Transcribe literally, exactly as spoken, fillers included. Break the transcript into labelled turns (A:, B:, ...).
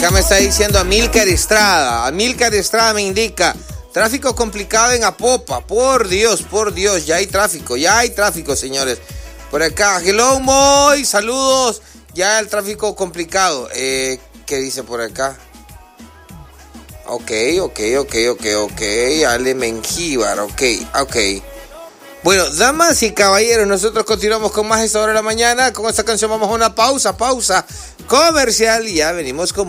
A: acá me está diciendo Amílcar Estrada. Amílcar Estrada me indica, tráfico complicado en Apopa. Por Dios, por Dios, ya hay tráfico, ya hay tráfico, señores. Por acá, hello, Moy, saludos. Ya el tráfico complicado. Eh, ¿Qué dice por acá? Ok, ok, ok, ok, ok. Ale Mengíbar, ok, ok. Bueno, damas y caballeros, nosotros continuamos con más esta hora de la mañana. Con esta canción vamos a una pausa, pausa comercial y ya venimos con